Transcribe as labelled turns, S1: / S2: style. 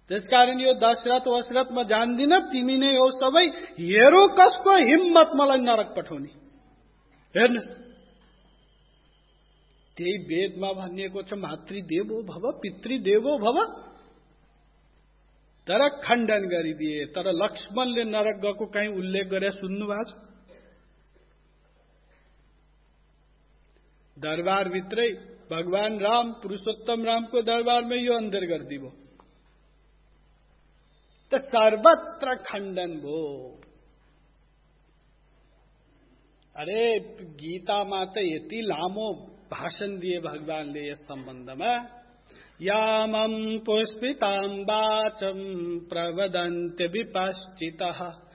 S1: त्यस कारण यो दशरथ वशरथमा जान्दिन, तिमी नै हो सबै, हेरौं कसको हिम्मत मलाई नरक पठाउने। हेर्नुस्, त्यही वेदमा भनिएको छ, मातृदेवो भव पितृदेवो भव। तर खण्डन गरिदिए। तर लक्ष्मणले नरक गएको कहीँ उल्लेख गरे सुन्नु भएको छ? दरबारभित्रै भगवान राम, पुरुषोत्तम रामको दरबारमै यो अन्धेर गरिदियो। त सर्वत्र खण्डन भो। अरे गीतामा त यति लामो भाषण दिए भगवानले यस सम्बन्धमा। यामं पुष्पितां वाचं प्रवदन्ति विपश्चितः